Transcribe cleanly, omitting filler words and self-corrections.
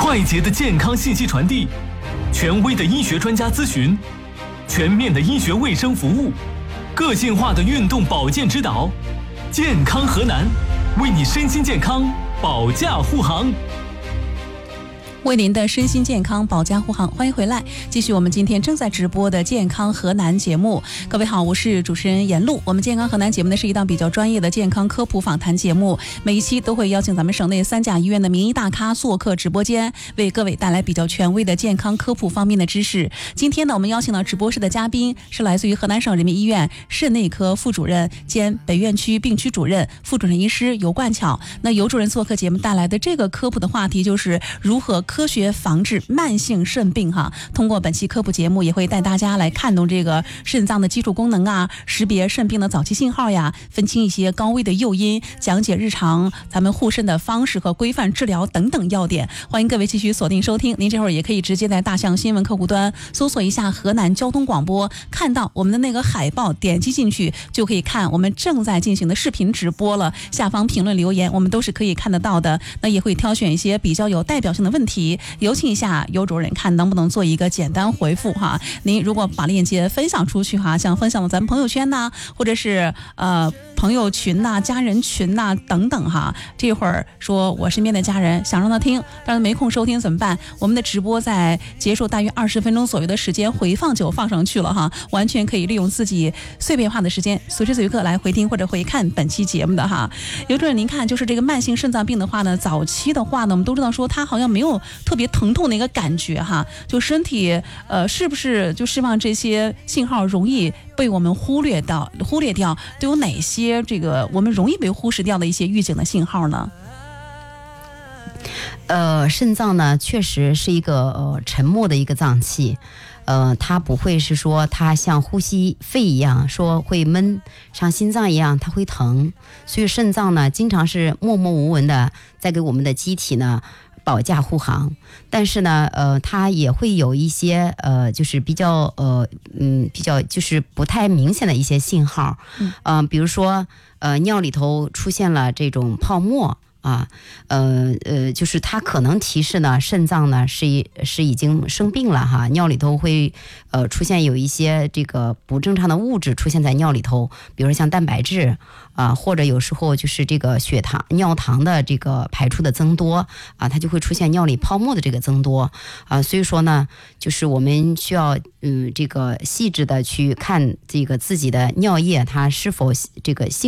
快捷的健康信息传递，权威的医学专家咨询，全面的医学卫生服务，个性化的运动保健指导。健康河南，为你身心健康保驾护航。 为您的身心健康保驾护航，欢迎回来，继续我们今天正在直播的健康河南节目。各位好，我是主持人闫璐。我们健康河南节目呢是一档比较专业的健康科普访谈节目，每一期都会邀请咱们省内3甲医院的名医大咖做客直播间，为各位带来比较权威的健康科普方面的知识。今天呢，我们邀请到直播室的嘉宾是来自于河南省人民医院肾内科副主任兼北院区病区主任、副主任医师尤冠巧。那尤主任做客节目带来的这个科普的话题就是如何科学防治慢性肾病哈。通过本期科普节目，也会带大家来看懂这个肾脏的基础功能啊，识别肾病的早期信号呀，分清一些高危的诱因，讲解日常咱们护肾的方式和规范治疗等等要点。欢迎各位继续锁定收听，您这会儿也可以直接在大象新闻客户端搜索一下河南交通广播，看到我们的那个海报，点击进去就可以看我们正在进行的视频直播了。下方评论留言我们都是可以看得到的，那也会挑选一些比较有代表性的问题，有请一下尤主任看能不能做一个简单回复哈。您如果把链接分享出去哈，像分享到咱们朋友圈呐，或者是朋友群呐、家人群呐等等哈。这会儿说我身边的家人想让他听，但是没空收听怎么办？我们的直播在结束大约20分钟左右的时间回放就放上去了哈，完全可以利用自己碎片化的时间，随时随刻来回听或者回看本期节目的哈。尤主任您看，就是这个慢性肾脏病的话呢，早期的话呢，我们都知道说它好像没有特别疼痛的一个感觉哈，就身体是不是就希望这些信号容易被我们忽略掉，都有哪些这个我们容易被忽视掉的一些预警的信号呢？ 肾脏呢确实是一个沉默的一个脏器，它不会是说它像呼吸肺一样说会闷，像心脏一样它会疼，所以肾脏呢经常是默默无闻的在给我们的机体呢保驾护航。但是呢它也会有一些就是比较就是不太明显的一些信号，比如说尿里头出现了这种泡沫啊，就是它可能提示呢肾脏呢是已经生病了哈，尿里头会出现有一些这个不正常的物质出现在尿里头，比如说像蛋白质啊，或者有时候就是这个血糖、尿糖的这个排出的增多啊，它就会出现尿里泡沫的这个增多啊，所以说呢，就是我们需要这个细致的去看这个自己的尿液它是否这个性